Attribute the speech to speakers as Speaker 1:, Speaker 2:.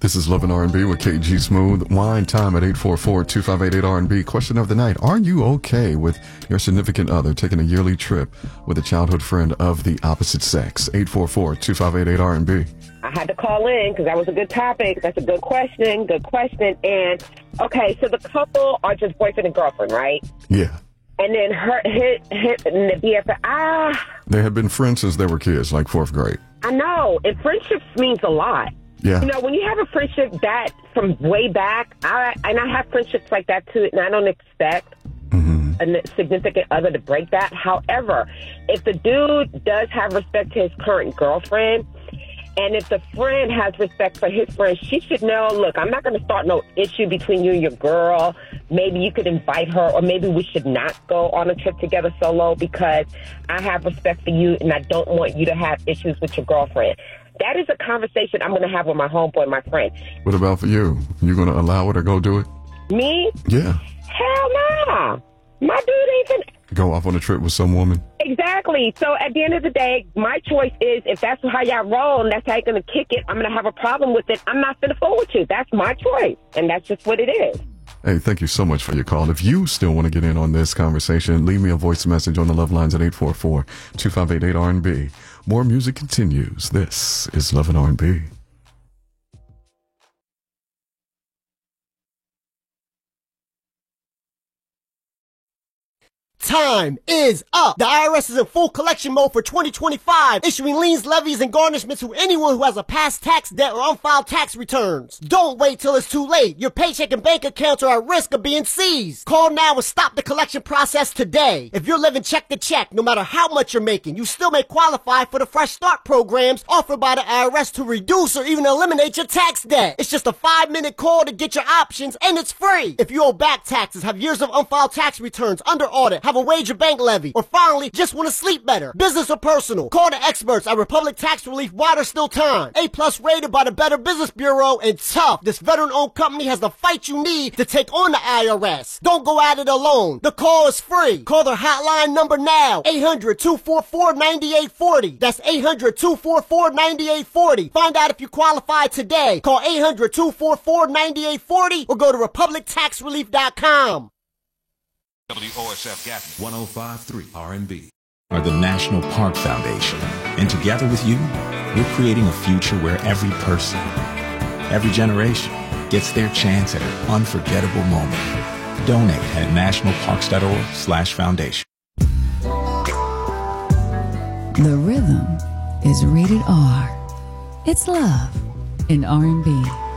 Speaker 1: This is Love and R&B with KG Smooth. Wine time at 844-2588-R&B. Question of the night. Are you okay with your significant other taking a yearly trip with a childhood friend of the opposite sex? 844-2588-R&B.
Speaker 2: I had to call in because that was a good topic. That's a good question. Good question. And, okay, so the couple are just boyfriend and girlfriend, right?
Speaker 1: Yeah.
Speaker 2: And then and the BFF,
Speaker 1: They had been friends since they were kids, like fourth grade.
Speaker 2: I know. And friendship means a lot.
Speaker 1: Yeah.
Speaker 2: You know, when you have a friendship that from way back, I have friendships like that too, and I don't expect a significant other to break that. However, if the dude does have respect to his current girlfriend, and if the friend has respect for his friend, she should know, look, I'm not going to start no issue between you and your girl. Maybe you could invite her, or maybe we should not go on a trip together solo because I have respect for you and I don't want you to have issues with your girlfriend. That is a conversation I'm going to have with my homeboy, my friend.
Speaker 1: What about for you? You going to allow her to go do it?
Speaker 2: Me?
Speaker 1: Yeah.
Speaker 2: Hell nah. My dude ain't gonna
Speaker 1: go off on a trip with some woman.
Speaker 2: Exactly. So at the end of the day, my choice is if that's how y'all roll and that's how you're going to kick it, I'm going to have a problem with it. I'm not going to fool with you. That's my choice. And that's just what it is.
Speaker 1: Hey, thank you so much for your call. If you still want to get in on this conversation, leave me a voice message on the Love Lines at 844-2588-R&B. More music continues. This is Love and R&B.
Speaker 3: Time is up. The IRS is in full collection mode for 2025, issuing liens, levies, and garnishments to anyone who has a past tax debt or unfiled tax returns. Don't wait till it's too late. Your paycheck and bank accounts are at risk of being seized. Call now and stop the collection process today. If you're living check to check, no matter how much you're making, you still may qualify for the Fresh Start programs offered by the IRS to reduce or even eliminate your tax debt. It's just a 5-minute call to get your options, and it's free. If you owe back taxes, have years of unfiled tax returns under audit, have a wage or bank levy, or finally just want to sleep better, business or personal, call the experts at Republic Tax Relief while there's still time. A+ rated by the Better Business Bureau, and tough. This veteran-owned company has the fight you need to take on the IRS. Don't go at it alone. The call is free. Call their hotline number now, 800-244-9840. That's 800-244-9840. Find out if you qualify today. Call 800-244-9840 or go to republictaxrelief.com.
Speaker 4: WOSF Gap 105.3 R&B are the National Park Foundation, and together with you, we're creating a future where every person, every generation gets their chance at an unforgettable moment. Donate at nationalparks.org/foundation.
Speaker 5: The rhythm is rated R. It's love in R&B.